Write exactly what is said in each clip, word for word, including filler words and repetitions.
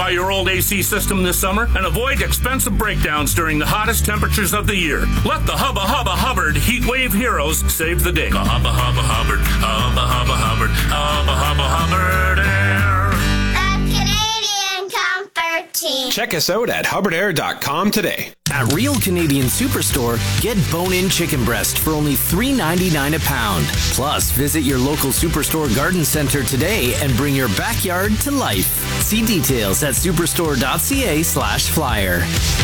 by your old A C system this summer and avoid expensive breakdowns during the hottest temperatures of the year. Let the Hubba Hubba Hubbard Heat Wave Heroes save the day. The Hubba Hubba Hubbard, Hubba Hubba Hubbard, Hubba Hubba Hubbard Air. The Canadian Comfort Team. Check us out at hubbard air dot com today. At Real Canadian Superstore, get bone-in chicken breast for only three ninety-nine a pound. Plus, visit your local Superstore garden center today and bring your backyard to life. See details at superstore.ca slash flyer.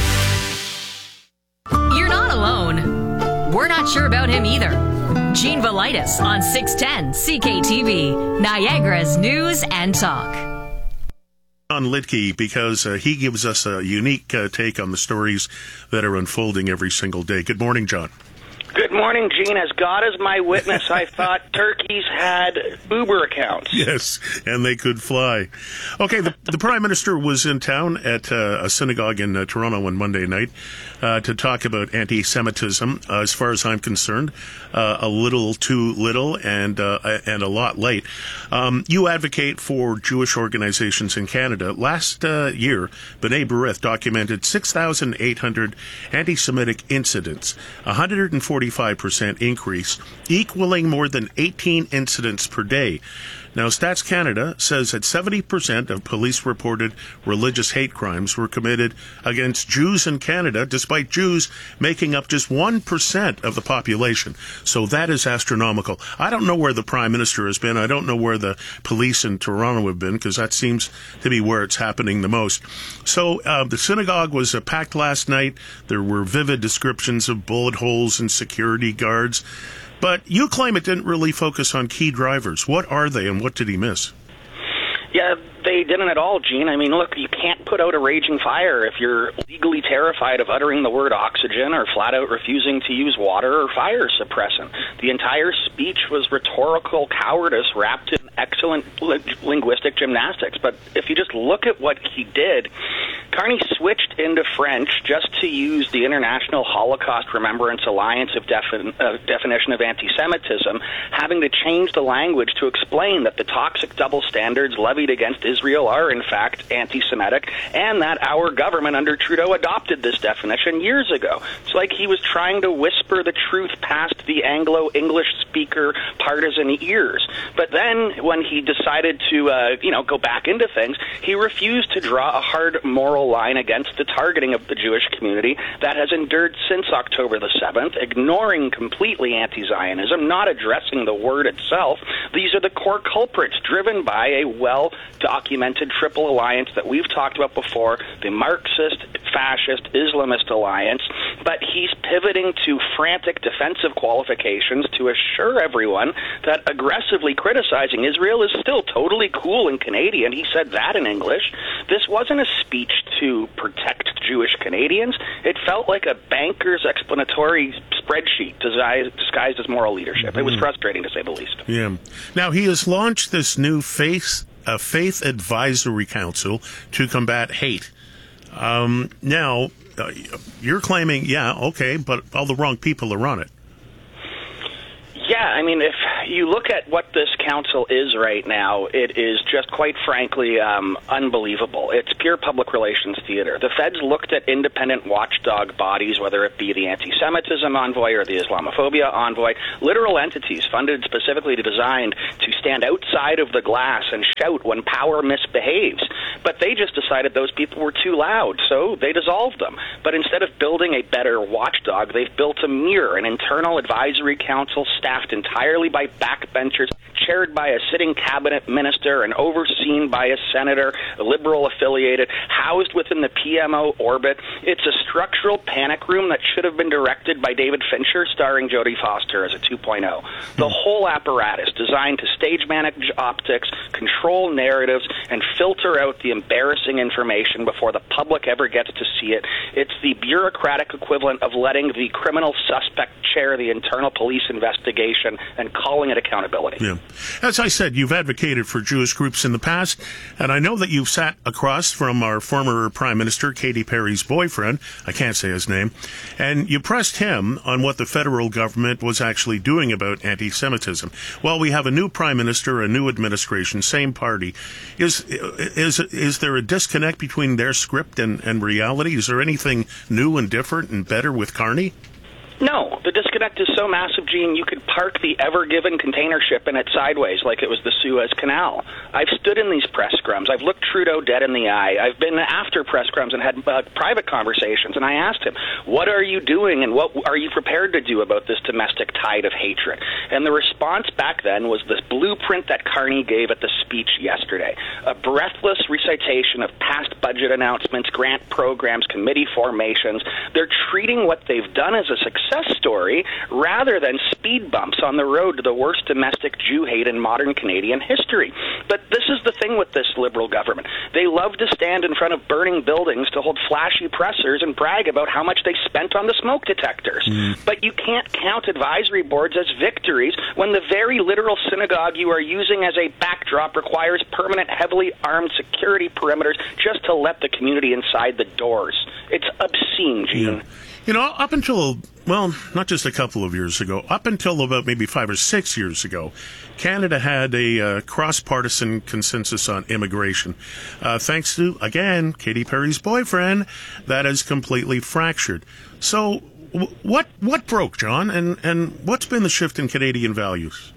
You're not alone. We're not sure about him either. Gene Velitis on six ten C K T V, Niagara's News and Talk. John Litke, because uh, he gives us a unique uh, take on the stories that are unfolding every single day. Good morning, John. Good morning, Gene. As God is my witness, I thought turkeys had Uber accounts. Yes, and they could fly. Okay, the, the Prime Minister was in town at uh, a synagogue in uh, Toronto on Monday night uh, to talk about anti-Semitism. Uh, as far as I'm concerned, uh, a little too little and uh, and a lot late. Um, you advocate for Jewish organizations in Canada. Last uh, year, B'nai B'rith documented six thousand eight hundred anti-Semitic incidents, one hundred forty-five percent increase, equaling more than eighteen incidents per day. Now, Stats Canada says that seventy percent of police-reported religious hate crimes were committed against Jews in Canada, despite Jews making up just one percent of the population. So that is astronomical. I don't know where the Prime Minister has been. I don't know where the police in Toronto have been, because that seems to be where it's happening the most. So uh, the synagogue was uh, packed last night. There were vivid descriptions of bullet holes and security guards. But you claim it didn't really focus on key drivers. What are they, and what did he miss? Yeah, they didn't at all, Gene. I mean, look, you can't put out a raging fire if you're legally terrified of uttering the word oxygen or flat out refusing to use water or fire suppressant. The entire speech was rhetorical cowardice wrapped in excellent li- linguistic gymnastics. But if you just look at what he did, Carney switched into French just to use the International Holocaust Remembrance Alliance of defin- uh, definition of anti-Semitism, having to change the language to explain that the toxic double standards levied against Israel are, in fact, anti-Semitic, and that our government under Trudeau adopted this definition years ago. It's like he was trying to whisper the truth past the Anglo-English speaker partisan ears. But then, when he decided to, uh, you know, go back into things, he refused to draw a hard moral line against the targeting of the Jewish community that has endured since October the seventh, ignoring completely anti-Zionism, not addressing the word itself. These are the core culprits, driven by a well-documented triple alliance that we've talked about before, the Marxist, fascist, Islamist alliance. But he's pivoting to frantic defensive qualifications to assure everyone that aggressively criticizing Israel is still totally cool and Canadian. He said that in English. This wasn't a speech to protect Jewish Canadians. It felt like a banker's explanatory spreadsheet disguised, disguised as moral leadership. Mm-hmm. It was frustrating, to say the least. Yeah. Now, he has launched this new faith, uh, faith advisory council to combat hate. Um, now, uh, you're claiming, yeah, okay, but all the wrong people are on it. Yeah, I mean, if you look at what this council is right now, it is just quite frankly um, unbelievable. It's pure public relations theater. The feds looked at independent watchdog bodies, whether it be the anti-Semitism envoy or the Islamophobia envoy, literal entities funded specifically to designed to stand outside of the glass and shout when power misbehaves. But they just decided those people were too loud, so they dissolved them. But instead of building a better watchdog, they've built a mirror, an internal advisory council staffed entirely by backbenchers, chaired by a sitting cabinet minister and overseen by a senator, liberal affiliated, housed within the P M O orbit. It's a structural panic room that should have been directed by David Fincher, starring Jodie Foster as a two point oh. The whole apparatus designed to stage manage optics, control narratives, and filter out the embarrassing information before the public ever gets to see it. It's the bureaucratic equivalent of letting the criminal suspect chair the internal police investigation and calling it accountability. Yeah. As I said, you've advocated for Jewish groups in the past, and I know that you've sat across from our former Prime Minister, Katy Perry's boyfriend, I can't say his name, and you pressed him on what the federal government was actually doing about anti-Semitism. Well, we have a new Prime Minister, a new administration, same party. Is is is is there a disconnect between their script and, and reality? Is there anything new and different and better with Carney? No, the disconnect is so massive, Gene, you could park the Ever Given container ship in it sideways like it was the Suez Canal. I've stood in these press scrums. I've looked Trudeau dead in the eye. I've been after press scrums and had uh, private conversations, and I asked him, what are you doing and what are you prepared to do about this domestic tide of hatred? And the response back then was this blueprint that Carney gave at the speech yesterday, a breathless recitation of past budget announcements, grant programs, committee formations. They're treating what they've done as a success story rather than speed bumps on the road to the worst domestic Jew hate in modern Canadian history. But this is the thing with this Liberal government. They love to stand in front of burning buildings to hold flashy pressers and brag about how much they spent on the smoke detectors. Mm. But you can't count advisory boards as victories when the very literal synagogue you are using as a backdrop requires permanent, heavily armed security perimeters just to let the community inside the doors. It's obscene, Gene. Yeah. You know, up until, well, not just a couple of years ago, up until about maybe five or six years ago, Canada had a uh, cross-partisan consensus on immigration. Uh, thanks to, again, Katy Perry's boyfriend, that is completely fractured. So w- what what broke, John, and, and what's been the shift in Canadian values?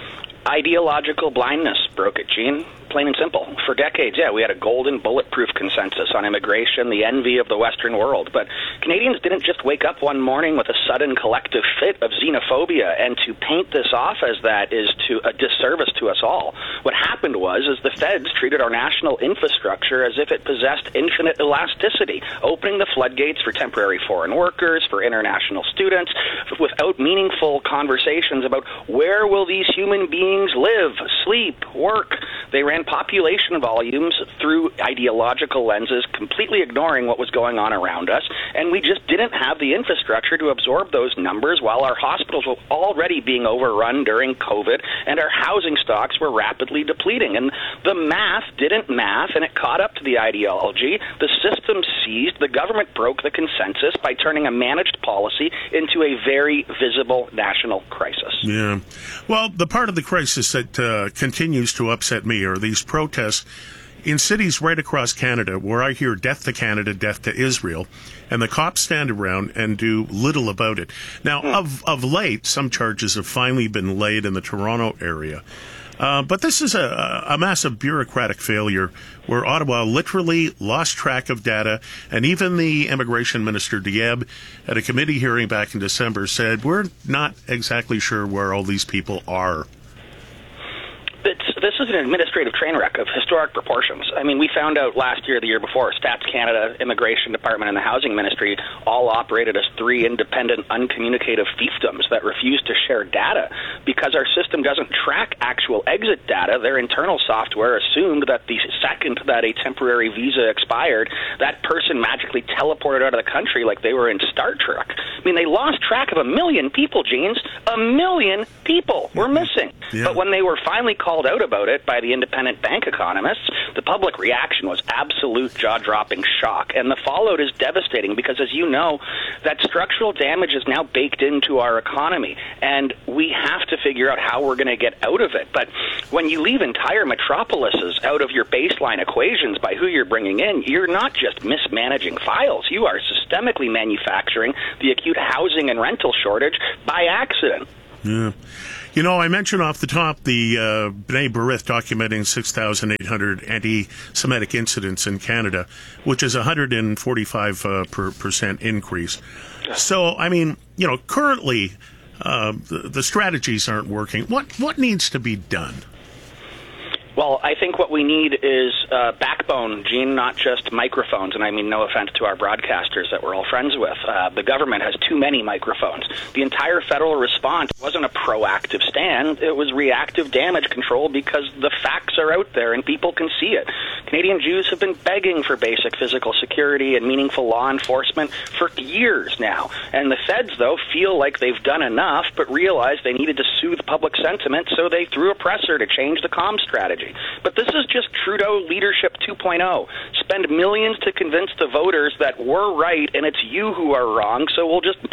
Ideological blindness broke it, Gene. Plain and simple. For decades, yeah, we had a golden bulletproof consensus on immigration, the envy of the Western world. But Canadians didn't just wake up one morning with a sudden collective fit of xenophobia, and to paint this off as that is to a disservice to us all. What happened was is the feds treated our national infrastructure as if it possessed infinite elasticity, opening the floodgates for temporary foreign workers, for international students, without meaningful conversations about where will these human beings live, sleep, work. They ran population volumes through ideological lenses, completely ignoring what was going on around us, and we just didn't have the infrastructure to absorb those numbers while our hospitals were already being overrun during COVID and our housing stocks were rapidly depleting. And the math didn't math, and it caught up to the ideology. The system seized, the government broke the consensus by turning a managed policy into a very visible national crisis. Yeah. Well, the part of the crisis that uh, continues to upset me are these protests in cities right across Canada where I hear death to Canada, death to Israel, and the cops stand around and do little about it. Now, mm. of, of late, some charges have finally been laid in the Toronto area. Uh, but this is a, a massive bureaucratic failure where Ottawa literally lost track of data, and even the immigration minister, Diab, at a committee hearing back in December said, we're not exactly sure where all these people are. It's, this is an administrative train wreck of historic proportions. I mean, we found out last year, the year before, Stats Canada, Immigration Department, and the Housing Ministry all operated as three independent, uncommunicative fiefdoms that refuse to share data because our system doesn't track actual exit data. Their internal software assumed that the second that a temporary visa expired, that person magically teleported out of the country like they were in Star Trek. I mean, they lost track of a million people, Jeans. A million people were missing. Yeah. But when they were finally called called out about it by the independent bank economists, the public reaction was absolute jaw-dropping shock. And the fallout is devastating because, as you know, that structural damage is now baked into our economy. And we have to figure out how we're going to get out of it. But when you leave entire metropolises out of your baseline equations by who you're bringing in, you're not just mismanaging files. You are systemically manufacturing the acute housing and rental shortage by accident. Yeah. You know, I mentioned off the top the uh, B'nai B'rith documenting six thousand eight hundred anti-Semitic incidents in Canada, which is a one hundred forty-five uh, per, percent increase. So, I mean, you know, currently uh, the, the strategies aren't working. What what needs to be done? Well, I think what we need is uh, backbone, Gene, not just microphones. And I mean no offense to our broadcasters that we're all friends with. Uh, the government has too many microphones. The entire federal response wasn't a proactive stand. It was reactive damage control because the facts are out there and people can see it. Canadian Jews have been begging for basic physical security and meaningful law enforcement for years now. And the feds, though, feel like they've done enough but realize they needed to soothe public sentiment, so they threw a presser to change the comm strategy. But this is just Trudeau leadership two point oh. Spend millions to convince the voters that we're right and it's you who are wrong, so we'll just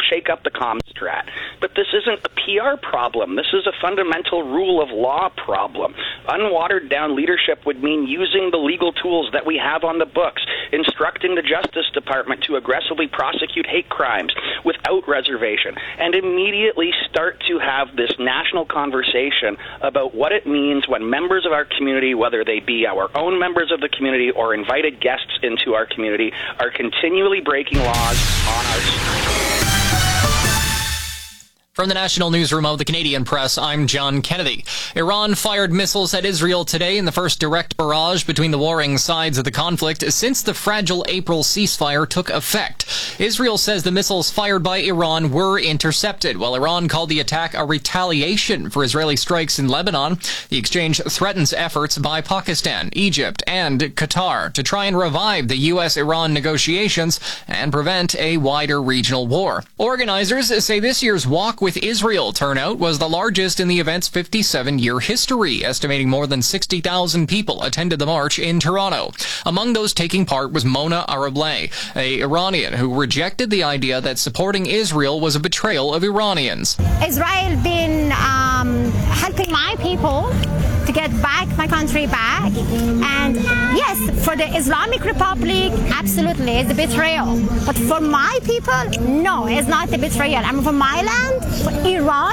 shake up the comms strat. But this isn't a P R problem. This is a fundamental rule of law problem. Unwatered down leadership would mean using the legal tools that we have on the books, instructing the Justice Department to aggressively prosecute hate crimes without reservation, and immediately start to have this national conversation about what it means when members of our community, whether they be our own members of the community or invited guests into our community, are continually breaking laws on our streets. From the National Newsroom of the Canadian Press, I'm John Kennedy. Iran fired missiles at Israel today in the first direct barrage between the warring sides of the conflict since the fragile April ceasefire took effect. Israel says the missiles fired by Iran were intercepted, while Iran called the attack a retaliation for Israeli strikes in Lebanon. The exchange threatens efforts by Pakistan, Egypt, and Qatar to try and revive the U S Iran negotiations and prevent a wider regional war. Organizers say this year's Walk with Israel turnout was the largest in the event's fifty-seven-year history, estimating more than sixty thousand people attended the march in Toronto. Among those taking part was Mona Arableh, a Iranian who rejected the idea that supporting Israel was a betrayal of Iranians. Israel been um, helping my people to get back my country back, and yes, for the Islamic Republic, absolutely, it's a betrayal. But for my people, no, it's not a betrayal. I mean, for my land, for Iran,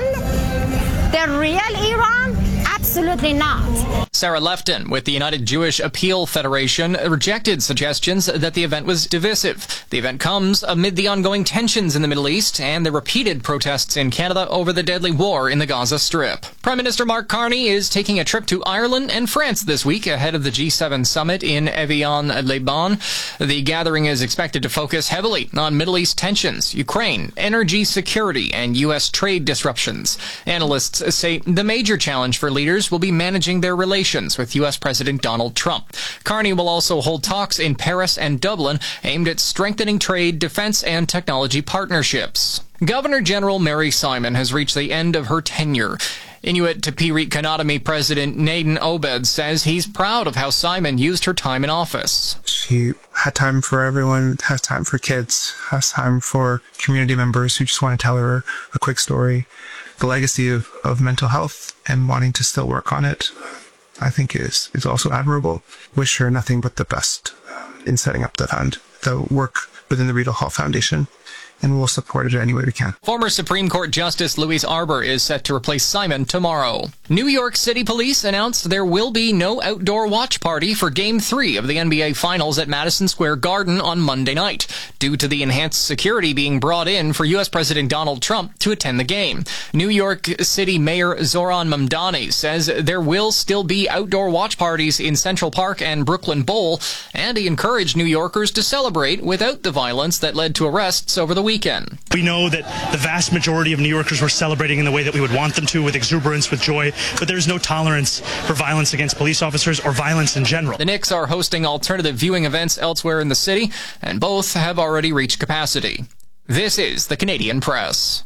the real Iran, absolutely not. Sarah Lefton with the United Jewish Appeal Federation rejected suggestions that the event was divisive. The event comes amid the ongoing tensions in the Middle East and the repeated protests in Canada over the deadly war in the Gaza Strip. Prime Minister Mark Carney is taking a trip to Ireland and France this week ahead of the G seven summit in Evian-les-Bains. The gathering is expected to focus heavily on Middle East tensions, Ukraine, energy security, and U S trade disruptions. Analysts say the major challenge for leaders will be managing their relations with U S President Donald Trump. Carney will also hold talks in Paris and Dublin aimed at strengthening trade, defense, and technology partnerships. Governor General Mary Simon has reached the end of her tenure. Inuit Tapiriit Kanatami President Naden Obed says he's proud of how Simon used her time in office. She had time for everyone, has time for kids, has time for community members who just want to tell her a quick story. The legacy of, of mental health and wanting to still work on it, I think is, is also admirable. Wish her nothing but the best in setting up the fund, the work within the Riedel Hall Foundation, and we'll support it any way we can. Former Supreme Court Justice Louise Arbour is set to replace Simon tomorrow. New York City Police announced there will be no outdoor watch party for Game three of the N B A Finals at Madison Square Garden on Monday night, due to the enhanced security being brought in for U S President Donald Trump to attend the game. New York City Mayor Zoran Mamdani says there will still be outdoor watch parties in Central Park and Brooklyn Bowl, and he encouraged New Yorkers to celebrate without the violence that led to arrests over the weekend. We know that the vast majority of New Yorkers were celebrating in the way that we would want them to, with exuberance, with joy, but there's no tolerance for violence against police officers or violence in general. The Knicks are hosting alternative viewing events elsewhere in the city, and both have already reached capacity. This is the Canadian Press.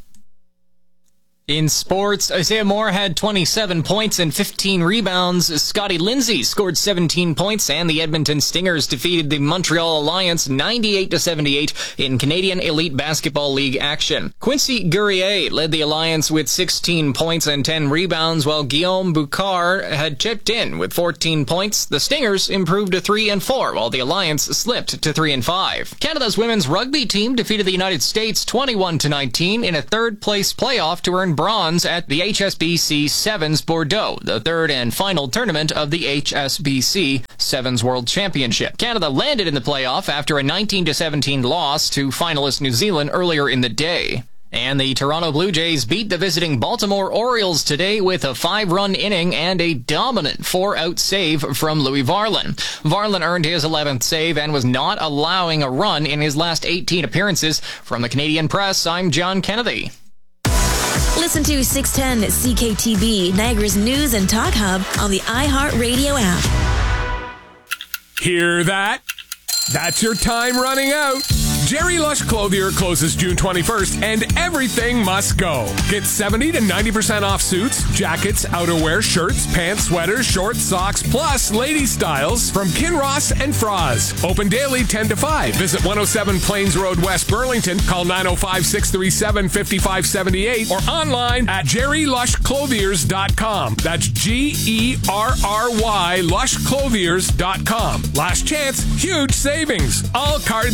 In sports, Isaiah Moore had twenty-seven points and fifteen rebounds. Scotty Lindsay scored seventeen points, and the Edmonton Stingers defeated the Montreal Alliance ninety-eight to seventy-eight in Canadian Elite Basketball League action. Quincy Guerrier led the Alliance with sixteen points and ten rebounds, while Guillaume Boucard had chipped in with fourteen points. The Stingers improved to three and four, while the Alliance slipped to three and five. Canada's women's rugby team defeated the United States twenty-one to nineteen in a third-place playoff to earn bronze at the H S B C Sevens Bordeaux, the third and final tournament of the H S B C Sevens World Championship. Canada landed in the playoff after a nineteen to seventeen loss to finalist New Zealand earlier in the day. And the Toronto Blue Jays beat the visiting Baltimore Orioles today with a five-run inning and a dominant four-out save from Louis Varland. Varland earned his eleventh save and was not allowing a run in his last eighteen appearances. From the Canadian Press, I'm John Kennedy. Listen to six ten C K T B, Niagara's news and talk hub, on the iHeartRadio app. Hear that? That's your time running out. Jerry Lush Clothier closes June twenty-first, and everything must go. Get seventy to ninety percent off suits, jackets, outerwear, shirts, pants, sweaters, shorts, socks, plus lady styles from Kinross and Froz. Open daily ten to five. Visit one oh seven Plains Road, West Burlington. Call nine oh five, six three seven, five five seven eight or online at jerry lush clothiers dot com. That's G E R R Y lush clothiers dot com. Last chance, huge savings. All cards